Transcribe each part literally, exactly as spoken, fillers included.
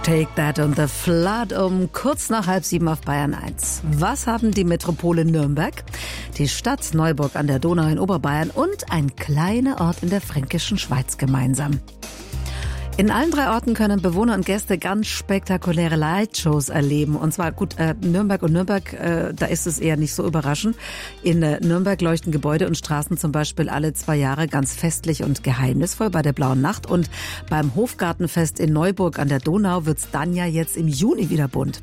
Take That und The Flood um kurz nach halb sieben auf Bayern eins. Was haben die Metropole Nürnberg, die Stadt Neuburg an der Donau in Oberbayern und ein kleiner Ort in der fränkischen Schweiz gemeinsam? In allen drei Orten können Bewohner und Gäste ganz spektakuläre Lightshows erleben. Und zwar gut, äh, Nürnberg und Nürnberg, äh, da ist es eher nicht so überraschend. In äh, Nürnberg leuchten Gebäude und Straßen zum Beispiel alle zwei Jahre ganz festlich und geheimnisvoll bei der Blauen Nacht. Und beim Hofgartenfest in Neuburg an der Donau wird's dann ja jetzt im Juni wieder bunt.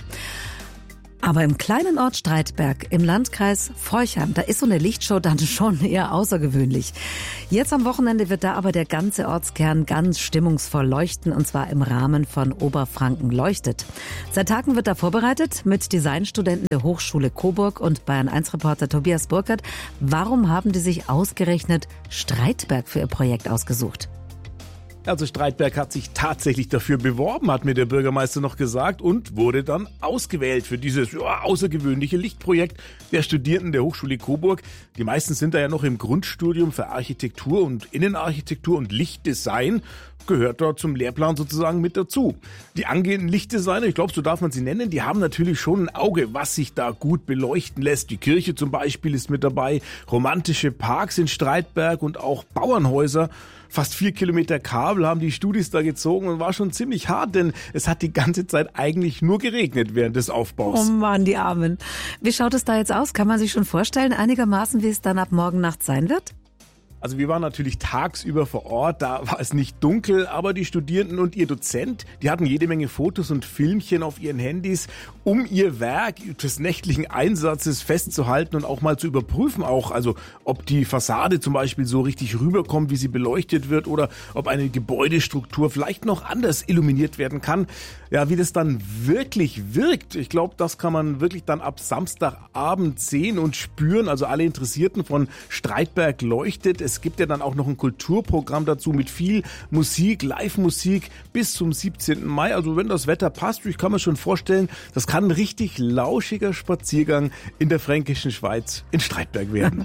Aber im kleinen Ort Streitberg im Landkreis Forchheim, da ist so eine Lichtshow dann schon eher außergewöhnlich. Jetzt am Wochenende wird da aber der ganze Ortskern ganz stimmungsvoll leuchten, und zwar im Rahmen von Oberfranken leuchtet. Seit Tagen wird da vorbereitet mit Designstudenten der Hochschule Coburg und Bayern eins Reporter Tobias Burkhardt. Warum haben die sich ausgerechnet Streitberg für ihr Projekt ausgesucht? Also Streitberg hat sich tatsächlich dafür beworben, hat mir der Bürgermeister noch gesagt, und wurde dann ausgewählt für dieses ja, außergewöhnliche Lichtprojekt der Studierenden der Hochschule Coburg. Die meisten sind da ja noch im Grundstudium für Architektur und Innenarchitektur, und Lichtdesign gehört dort zum Lehrplan sozusagen mit dazu. Die angehenden Lichtdesigner, ich glaube, so darf man sie nennen, die haben natürlich schon ein Auge, was sich da gut beleuchten lässt. Die Kirche zum Beispiel ist mit dabei, romantische Parks in Streitberg und auch Bauernhäuser. Fast vier Kilometer Kabel haben die Studis da gezogen und war schon ziemlich hart, denn es hat die ganze Zeit eigentlich nur geregnet während des Aufbaus. Oh Mann, die Armen. Wie schaut es da jetzt aus? Kann man sich schon vorstellen, einigermaßen, wie es dann ab morgen Nacht sein wird? Also wir waren natürlich tagsüber vor Ort, da war es nicht dunkel, aber die Studierenden und ihr Dozent, die hatten jede Menge Fotos und Filmchen auf ihren Handys, um ihr Werk des nächtlichen Einsatzes festzuhalten und auch mal zu überprüfen, auch also ob die Fassade zum Beispiel so richtig rüberkommt, wie sie beleuchtet wird, oder ob eine Gebäudestruktur vielleicht noch anders illuminiert werden kann. Ja, wie das dann wirklich wirkt, ich glaube, das kann man wirklich dann ab Samstagabend sehen und spüren. Also alle Interessierten von Streitberg leuchtet. Es gibt ja dann auch noch ein Kulturprogramm dazu mit viel Musik, Live-Musik bis zum siebzehnten Mai. Also wenn das Wetter passt, ich kann mir schon vorstellen, das kann ein richtig lauschiger Spaziergang in der fränkischen Schweiz in Streitberg werden.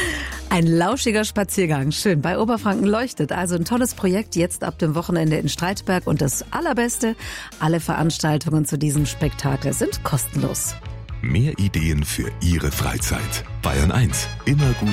Ein lauschiger Spaziergang, schön. Bei Oberfranken leuchtet. Also ein tolles Projekt jetzt ab dem Wochenende in Streitberg. Und das Allerbeste, alle Veranstaltungen zu diesem Spektakel sind kostenlos. Mehr Ideen für Ihre Freizeit. Bayern eins, immer gut